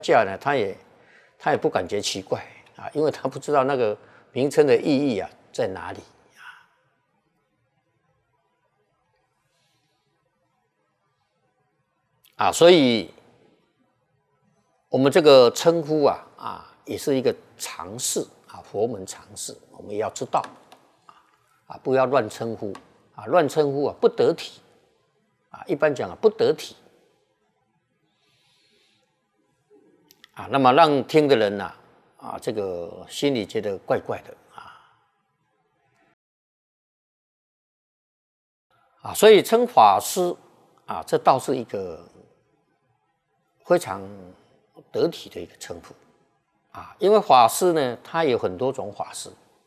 家呢，他也不感觉奇怪啊，因为他不知道那个名称的意义啊在哪里啊，所以我们这个称呼也是一个常识啊，佛门常识，我们也要知道啊，不要乱称呼啊，乱称呼不得体啊，一般讲不得体啊，那么让听的人这个心里觉得怪怪的所以称法师这倒是一个非常得体的一个称呼因为法师呢，他有很多种法师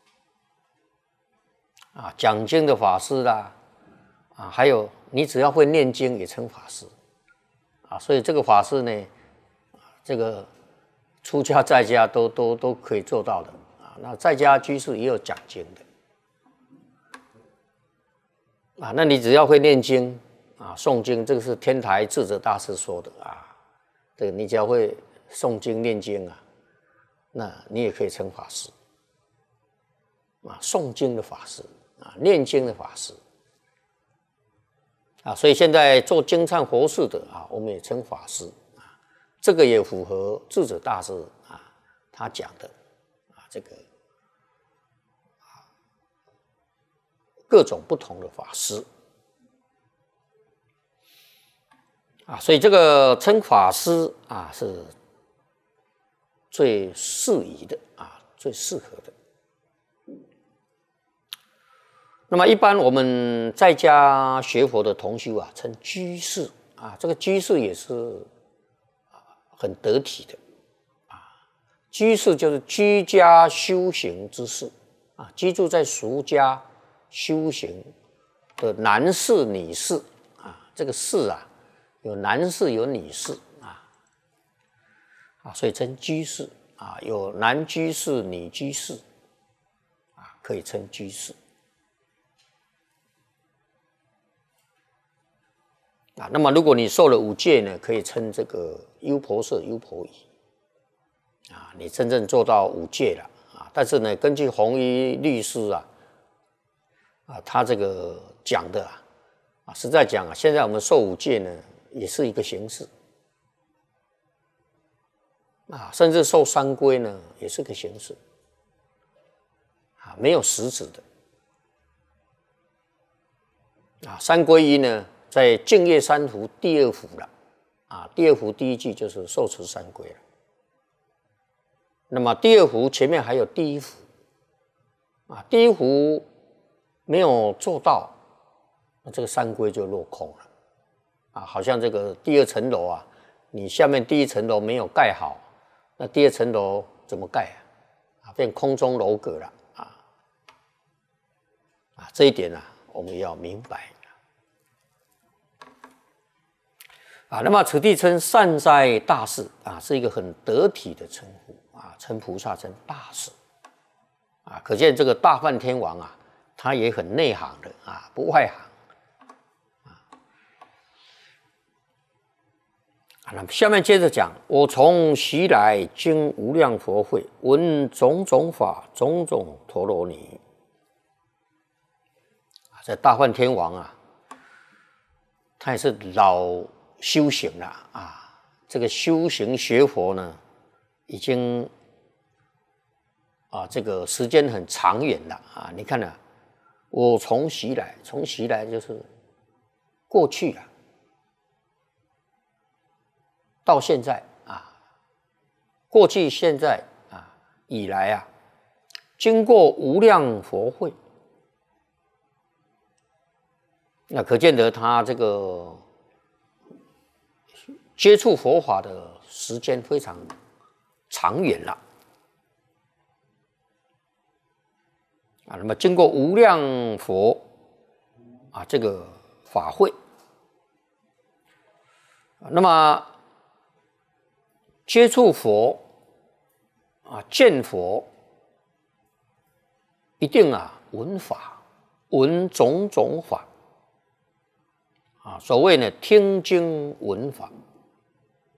讲经的法师啦还有你只要会念经也称法师所以这个法师呢，这个出家在家都可以做到的那在家居士也有讲经的那你只要会念经诵经，这个是天台智者大师说的对，你只要会诵经念经那你也可以称法师诵经的法师念经的法师所以现在做经忏佛事的我们也称法师这个也符合智者大师他讲的这个各种不同的法师所以这个称法师是最适宜的最适合的。那么一般我们在家学佛的同修称居士这个居士也是很得体的居士就是居家修行之士居住在俗家修行的男士女士这个士有男士有女士所以称居士有男居士女居士可以称居士那么如果你受了五戒呢，可以称这个优婆塞优婆夷你真正做到五戒了但是呢，根据弘一律师他这个讲的实在讲现在我们受五戒呢，也是一个形式甚至受三规呢，也是个形式没有实质的三皈依呢，在净业三福第二福了第二福第一句就是受持三规了。那么第二福前面还有第一福第一福没有做到，那这个三规就落空了好像这个第二层楼你下面第一层楼没有盖好，那第二层楼怎么盖变空中楼阁了这一点我们要明白那么此地称善哉大士是一个很得体的称呼称菩萨称大士可见这个大梵天王他也很内行的不外行那么下面接着讲，我从昔来经无量佛会，闻种种法，种种陀罗尼。这大梵天王他也是老修行了这个修行学佛呢，已经这个时间很长远了你看我从昔来，从昔来就是过去了。到现在过去现在以来经过无量佛会，那可见得他这个接触佛法的时间非常长远了那么经过无量佛这个法会，那么接触佛见佛，一定闻法，闻种种法所谓呢听经闻法